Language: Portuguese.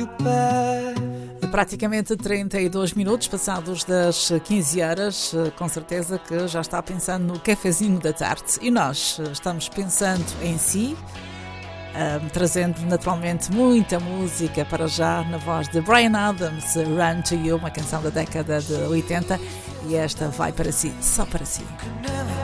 Praticamente 32 minutos passados das 15 horas, com certeza que já está pensando no cafezinho da tarde. E nós estamos pensando em si, trazendo naturalmente muita música para já na voz de Bryan Adams, Run to You, uma canção da década de 80, e esta vai para si, só para si.